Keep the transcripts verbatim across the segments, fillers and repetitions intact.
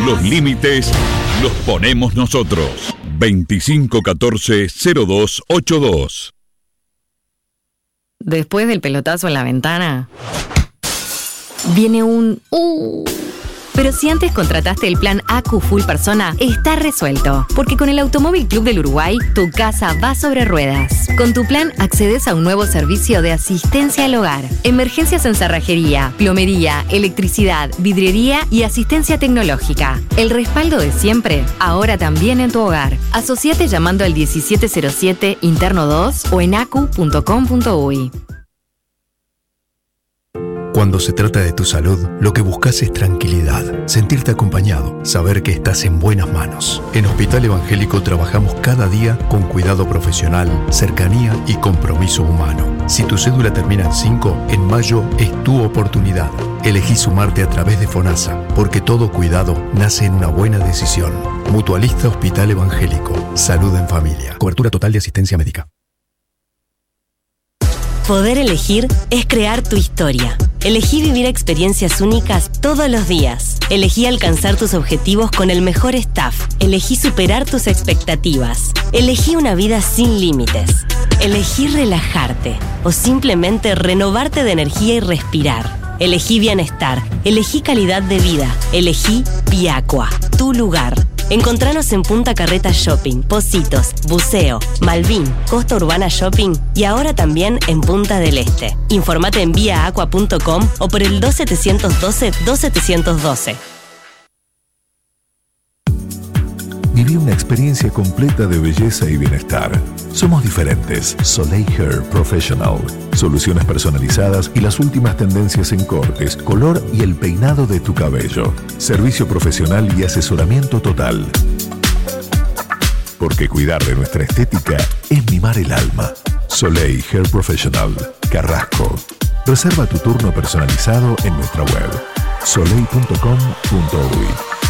Los límites los ponemos nosotros. veinticinco catorce cero dos ochenta y dos. Después del pelotazo en la ventana, viene un uh. Pero si antes contrataste el plan A Q Full Persona, está resuelto. Porque con el Automóvil Club del Uruguay, tu casa va sobre ruedas. Con tu plan accedes a un nuevo servicio de asistencia al hogar, emergencias en cerrajería, plomería, electricidad, vidriería y asistencia tecnológica. El respaldo de siempre, ahora también en tu hogar. Asociate llamando al diecisiete cero siete interno dos o en acu punto com punto uy. Cuando se trata de tu salud, lo que buscas es tranquilidad, sentirte acompañado, saber que estás en buenas manos. En Hospital Evangélico trabajamos cada día con cuidado profesional, cercanía y compromiso humano. Si tu cédula termina en cinco, en mayo es tu oportunidad. Elegí sumarte a través de FONASA, porque todo cuidado nace en una buena decisión. Mutualista Hospital Evangélico. Salud en familia. Cobertura total de asistencia médica. Poder elegir es crear tu historia. Elegí vivir experiencias únicas todos los días. Elegí alcanzar tus objetivos con el mejor staff. Elegí superar tus expectativas. Elegí una vida sin límites. Elegí relajarte o simplemente renovarte de energía y respirar. Elegí bienestar. Elegí calidad de vida. Elegí Viacua, tu lugar. Encontranos en Punta Carreta Shopping, Pocitos, Buceo, Malvin, Costa Urbana Shopping y ahora también en Punta del Este. Informate en vía aqua punto com o por el dos siete uno dos, dos siete uno dos. Viví una experiencia completa de belleza y bienestar. Somos diferentes. Soleil Hair Professional. Soluciones personalizadas y las últimas tendencias en cortes, color y el peinado de tu cabello. Servicio profesional y asesoramiento total. Porque cuidar de nuestra estética es mimar el alma. Soleil Hair Professional. Carrasco. Reserva tu turno personalizado en nuestra web. soleil punto com punto uy.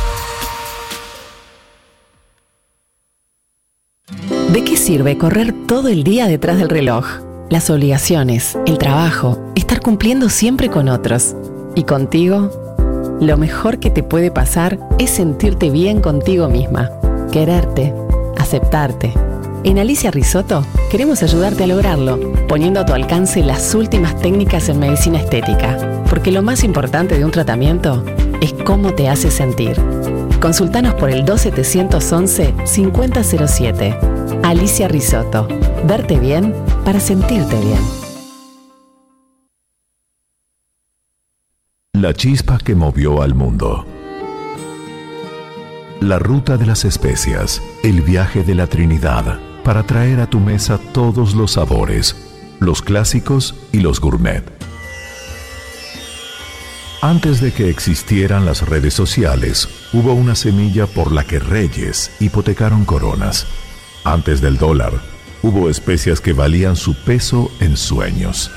¿De qué sirve correr todo el día detrás del reloj? Las obligaciones, el trabajo, estar cumpliendo siempre con otros. ¿Y contigo? Lo mejor que te puede pasar es sentirte bien contigo misma, quererte, aceptarte. En Alicia Risotto queremos ayudarte a lograrlo, poniendo a tu alcance las últimas técnicas en medicina estética, porque lo más importante de un tratamiento es cómo te hace sentir. Consultanos por el dos siete once, cincuenta cero siete. Alicia Risotto. Verte bien para sentirte bien. La chispa que movió al mundo. La ruta de las especias. El viaje de la Trinidad. Para traer a tu mesa todos los sabores, los clásicos y los gourmet. Antes de que existieran las redes sociales, hubo una semilla por la que reyes hipotecaron coronas. Antes del dólar, hubo especias que valían su peso en sueños.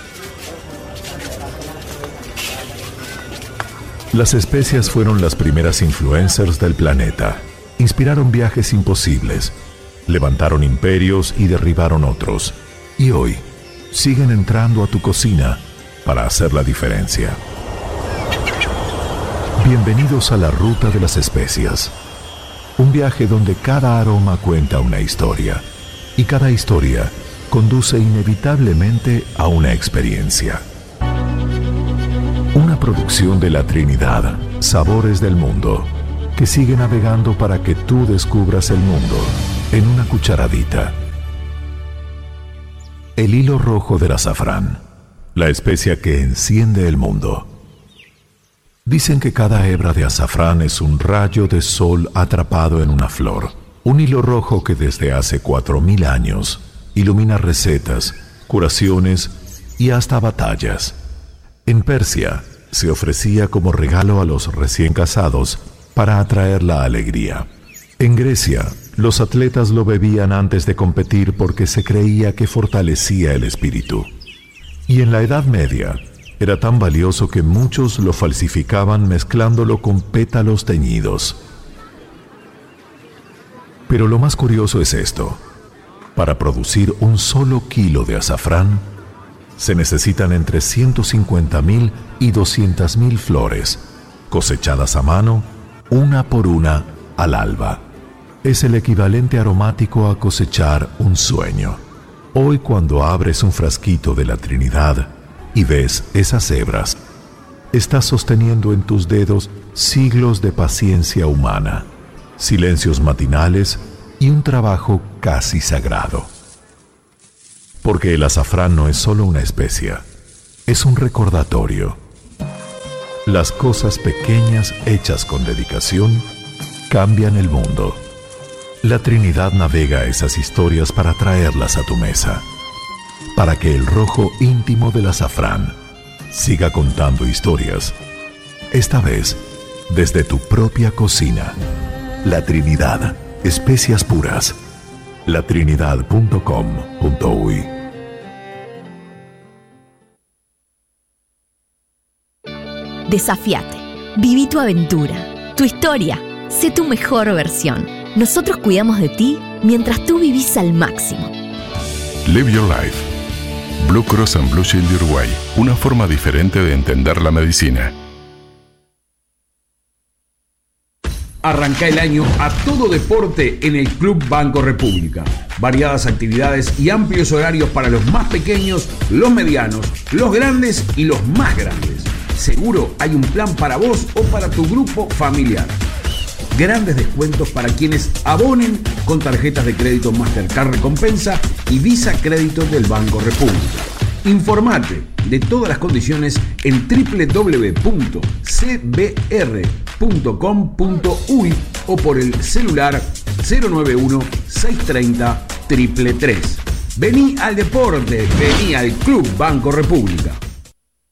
Las especias fueron las primeras influencers del planeta. Inspiraron viajes imposibles, levantaron imperios y derribaron otros. Y hoy, siguen entrando a tu cocina para hacer la diferencia. Bienvenidos a la ruta de las especias. Un viaje donde cada aroma cuenta una historia y cada historia conduce inevitablemente a una experiencia. Una producción de la Trinidad, Sabores del Mundo, que sigue navegando para que tú descubras el mundo en una cucharadita. El hilo rojo del azafrán, la especia que enciende el mundo. Dicen que cada hebra de azafrán es un rayo de sol atrapado en una flor. Un hilo rojo que desde hace cuatro mil años ilumina recetas, curaciones y hasta batallas. En Persia se ofrecía como regalo a los recién casados para atraer la alegría. En Grecia, los atletas lo bebían antes de competir porque se creía que fortalecía el espíritu. Y en la Edad Media, era tan valioso que muchos lo falsificaban mezclándolo con pétalos teñidos. Pero lo más curioso es esto. Para producir un solo kilo de azafrán, se necesitan entre ciento cincuenta mil y doscientas mil flores, cosechadas a mano una por una al alba. Es el equivalente aromático a cosechar un sueño. Hoy, cuando abres un frasquito de la Trinidad y ves esas hebras, estás sosteniendo en tus dedos siglos de paciencia humana, silencios matinales y un trabajo casi sagrado. Porque el azafrán no es solo una especia, es un recordatorio. Las cosas pequeñas hechas con dedicación cambian el mundo. La Trinidad navega esas historias para traerlas a tu mesa, para que el rojo íntimo del azafrán siga contando historias, esta vez desde tu propia cocina. La Trinidad, especias puras. la trinidad punto com punto uy. Desafíate. Viví tu aventura, tu historia. Sé tu mejor versión. Nosotros cuidamos de ti mientras tú vivís al máximo. Live Your Life. Blue Cross and Blue Shield de Uruguay. Una forma diferente de entender la medicina. Arranca el año a todo deporte en el Club Banco República. Variadas actividades y amplios horarios para los más pequeños, los medianos, los grandes y los más grandes. Seguro hay un plan para vos o para tu grupo familiar. Grandes descuentos para quienes abonen con tarjetas de crédito Mastercard Recompensa y Visa Crédito del Banco República. Informate de todas las condiciones en doble u doble u doble u punto c b r punto com punto uy o por el celular cero nueve uno, seis tres cero, tres tres tres. Vení al deporte, vení al Club Banco República.